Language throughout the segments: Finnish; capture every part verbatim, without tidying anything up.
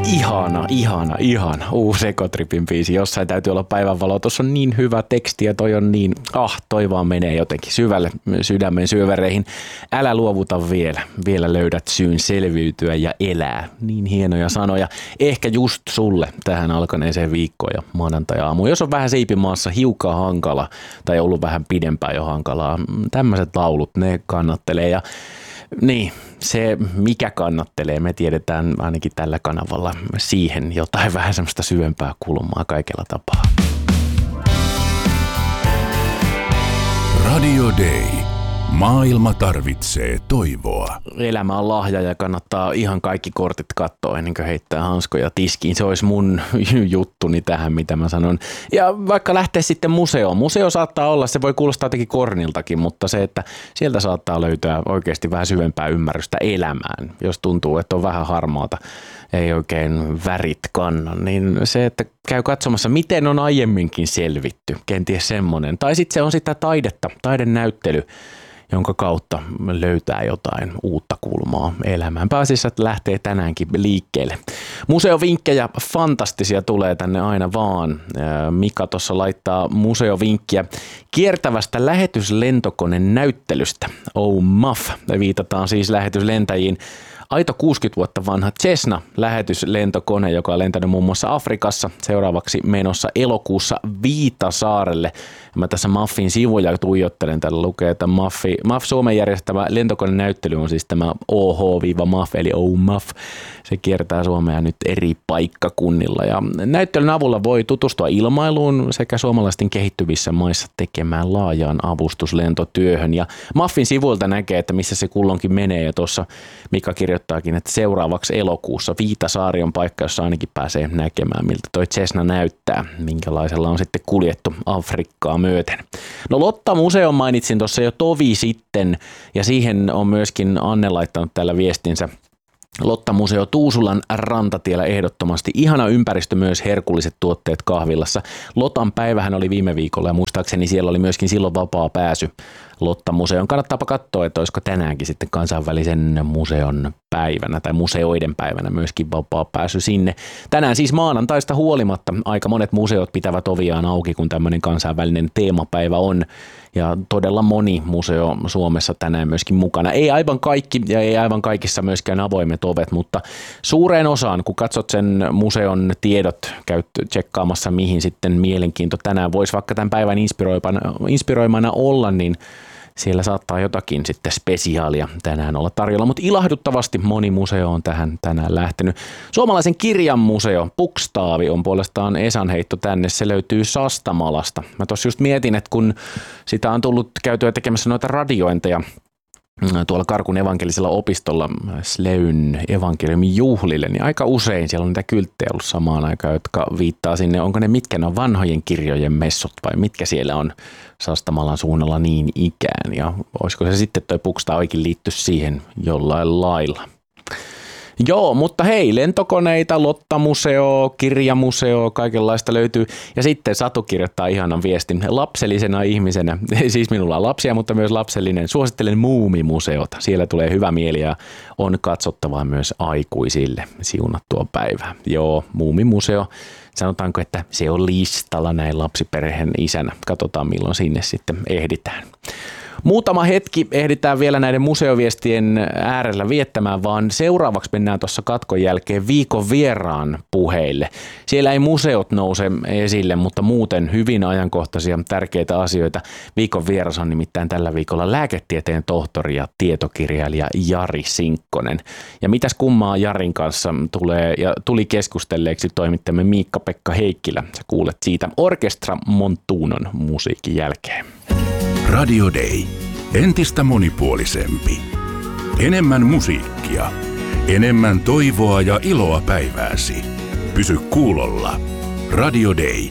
Ihana, ihana, ihana. Uusi Ekotripin biisi. Jossain täytyy olla päivänvalo. Tuossa on niin hyvä teksti ja toi on niin, ah, toi vaan menee jotenkin syvälle sydämen syövereihin. Älä luovuta vielä. Vielä löydät syyn selviytyä ja elää. Niin hienoja sanoja. Ehkä just sulle tähän alkaneeseen viikkoon ja maanantai-aamuun. Jos on vähän siipimaassa hiukan hankala tai ollut vähän pidempään jo hankalaa, tämmöiset laulut, ne kannattelee ja niin, se mikä kannattelee, me tiedetään ainakin tällä kanavalla siihen jotain vähän semmoista syvempää kulmaa kaikella tapaa. Radio Day. Maailma tarvitsee toivoa. Elämä on lahja ja kannattaa ihan kaikki kortit katsoa ennen kuin heittää hanskoja tiskiin. Se olisi mun juttuni tähän, mitä mä sanon. Ja vaikka lähtee sitten museoon. Museo saattaa olla, se voi kuulostaa jotenkin korniltakin, mutta se, että sieltä saattaa löytää oikeasti vähän syvempää ymmärrystä elämään. Jos tuntuu, että on vähän harmaata, ei oikein värit kannan, niin se, että käy katsomassa, miten on aiemminkin selvitty. Kenties semmoinen. Tai sitten se on sitä taidetta, taidenäyttely, jonka kautta löytää jotain uutta kulmaa elämään. Pääasiassa lähtee tänäänkin liikkeelle. Museovinkkejä fantastisia tulee tänne aina vaan. Mika tuossa laittaa museovinkkiä kiertävästä lähetyslentokoneen näyttelystä. Oh muff. Viitataan siis lähetyslentäjiin. Aito kuusikymmentä vuotta vanha Cessna-lähetyslentokone, joka on lentänyt muun muassa Afrikassa, seuraavaksi menossa elokuussa Viitasaarelle. Mä tässä Muffin sivuja tuijottelen, täällä lukee, että Muffi, Muff Suomen järjestämä lentokonenäyttely on siis tämä O H-Muff, eli Oh Muff. Se kiertää Suomea nyt eri paikkakunnilla ja näyttelyn avulla voi tutustua ilmailuun sekä suomalaisten kehittyvissä maissa tekemään laajaan avustuslentotyöhön. Ja Muffin sivuilta näkee, että missä se kulloinkin menee ja tuossa Mika kirjoittaakin, että seuraavaksi elokuussa Viitasaari on paikka, jossa ainakin pääsee näkemään, miltä toi Cessna näyttää, minkälaisella on sitten kuljettu Afrikkaa myöten. No Lotta Museon mainitsin tuossa jo tovi sitten ja siihen on myöskin Anne laittanut täällä viestinsä. Lotta Museo Tuusulan rantatiellä ehdottomasti. Ihana ympäristö, myös herkulliset tuotteet kahvilassa. Lotan päivähän oli viime viikolla ja muistaakseni siellä oli myöskin silloin vapaa pääsy Lotta Museon. Kannattaapa katsoa, että olisiko tänäänkin sitten kansainvälisen museon päivänä tai museoiden päivänä myöskin vapaa pääsy sinne. Tänään siis maanantaista huolimatta aika monet museot pitävät oviaan auki, kun tämmöinen kansainvälinen teemapäivä on. Ja todella moni museo Suomessa tänään myöskin mukana. Ei aivan kaikki ja ei aivan kaikissa myöskään avoimet ovet, mutta suureen osaan, kun katsot sen museon tiedot, käyt tsekkaamassa mihin sitten mielenkiinto tänään voisi vaikka tämän päivän inspiroimana olla, niin siellä saattaa jotakin sitten spesiaalia tänään olla tarjolla, mutta ilahduttavasti moni museo on tähän tänään lähtenyt. Suomalaisen kirjan museo Pukstaavi on puolestaan Esan heitto tänne, se löytyy Sastamalasta. Mä tuossa just mietin, että kun sitä on tullut käytyä tekemässä noita radiointeja tuolla Karkun evankelisella opistolla Sleyn evankeliumin juhlille, niin aika usein siellä on niitä kylttejä ollut samaan aikaan, jotka viittaa sinne, onko ne mitkä ne on vanhojen kirjojen messut vai mitkä siellä on Sastamalan suunnalla niin ikään ja olisiko se sitten toi Pukstaavikin liitty siihen jollain lailla. Joo, mutta hei, lentokoneita, Lotta-museo, kirjamuseo, kaikenlaista löytyy. Ja sitten Satu kirjoittaa ihanan viestin. Lapsellisena ihmisenä, siis minulla on lapsia, mutta myös lapsellinen, suosittelen Muumimuseota. Siellä tulee hyvä mieli ja on katsottavaa myös aikuisille siunattua päivää. Joo, Muumimuseo. Sanotaanko, että se on listalla näin lapsiperheen isänä. Katsotaan milloin sinne sitten ehditään. Muutama hetki ehditään vielä näiden museoviestien äärellä viettämään, vaan seuraavaksi mennään tuossa katkon jälkeen viikon vieraan puheille. Siellä ei museot nouse esille, mutta muuten hyvin ajankohtaisia tärkeitä asioita. Viikon vieras on nimittäin tällä viikolla lääketieteen tohtori ja tietokirjailija Jari Sinkkonen. Ja mitäs kummaa Jarin kanssa tulee ja tuli keskustelleeksi toimittajamme Miikka-Pekka Heikkilä. Sä kuulet siitä Orkestra Montunon musiikin jälkeen. Radio Day. Entistä monipuolisempi. Enemmän musiikkia. Enemmän toivoa ja iloa päivääsi. Pysy kuulolla. Radio Day.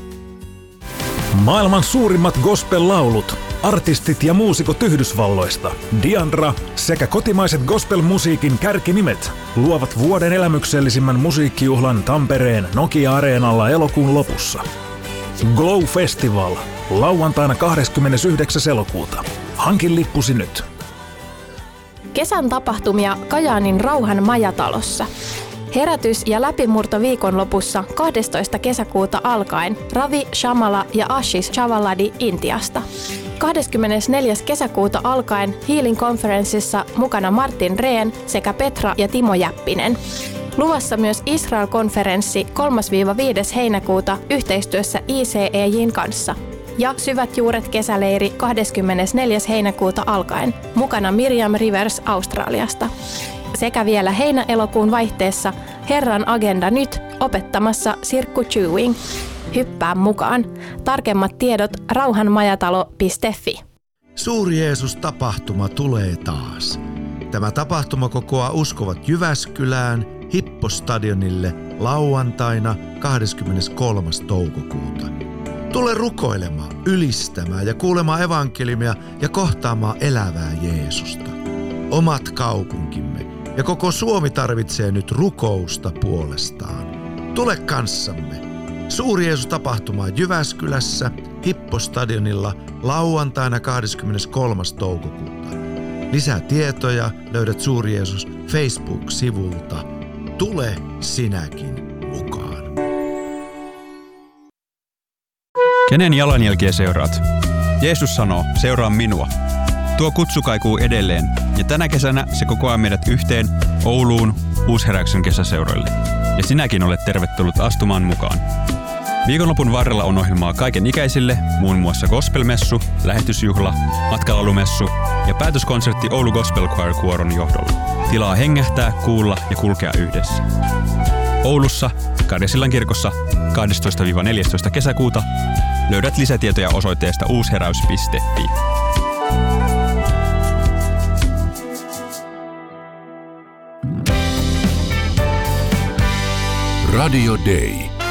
Maailman suurimmat gospel-laulut, artistit ja muusikot Yhdysvalloista, Diandra sekä kotimaiset gospel-musiikin kärkinimet luovat vuoden elämyksellisimmän musiikkijuhlan Tampereen Nokia-areenalla elokuun lopussa. Glow Festival. Lauantaina kahdeskymmenesyhdeksäs elokuuta. Hankin lippusi nyt. Kesän tapahtumia Kajaanin Rauhan majatalossa. Herätys- ja läpimurto viikonlopussa kahdestoista kesäkuuta alkaen Ravi Shamala ja Ashish Chavaladi Intiasta. kahdeskymmenesneljäs kesäkuuta alkaen Healing Conferenceissa mukana Martin Rehn sekä Petra ja Timo Jäppinen. Luvassa myös Israel-konferenssi kolmas viides heinäkuuta yhteistyössä I C E J:n kanssa. Ja Syvät juuret kesäleiri kahdeskymmenesneljäs heinäkuuta alkaen, mukana Miriam Rivers Australiasta. Sekä vielä heinä-elokuun vaihteessa Herran agenda nyt opettamassa Sirkku Chewing. Hyppää mukaan. Tarkemmat tiedot rauhanmajatalo piste fi. Suuri Jeesus-tapahtuma tulee taas. Tämä tapahtuma kokoaa uskovat Jyväskylään Hippostadionille lauantaina kahdeskymmeneskolmas toukokuuta. Tule rukoilemaan, ylistämään ja kuulemaan evankeliumia ja kohtaamaan elävää Jeesusta. Omat kaupunkimme ja koko Suomi tarvitsee nyt rukousta puolestaan. Tule kanssamme. Suuri Jeesus-tapahtuma Jyväskylässä Hippostadionilla lauantaina kahdeskymmeneskolmas toukokuuta. Lisää tietoja löydät Suuri Jeesus Facebook-sivulta. Tule sinäkin mukaan. Kenen jalanjälkiä seuraat? Jeesus sanoo, seuraa minua. Tuo kutsu kaikuu edelleen, ja tänä kesänä se kokoaa meidät yhteen Ouluun Uusheräyksen kesäseuroille. Ja sinäkin olet tervetullut astumaan mukaan. Viikonlopun varrella on ohjelmaa kaiken ikäisille, muun muassa gospelmessu, lähetysjuhla, matkalalumessu ja päätöskonsertti Oulu Gospel Choir kuoron johdolla. Tilaa hengähtää, kuulla ja kulkea yhdessä. Oulussa, Karjasillan kirkossa kahdestoista neljästoista kesäkuuta löydät lisätietoja osoitteesta uusheräys piste fi. Radio Day.